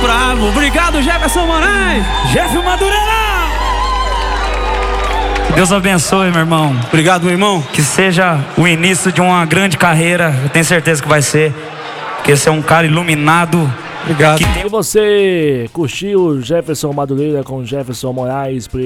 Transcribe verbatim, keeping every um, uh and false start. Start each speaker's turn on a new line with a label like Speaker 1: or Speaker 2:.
Speaker 1: bravo. Obrigado, Jefferson Moraes. Jeff Madureira.
Speaker 2: Deus abençoe, meu irmão.
Speaker 1: Obrigado, meu irmão.
Speaker 2: Que seja o início de uma grande carreira. Eu tenho certeza que vai ser. Porque você é um cara iluminado.
Speaker 1: Obrigado.
Speaker 3: E você curtiu Jefferson Madureira com Jefferson Moraes?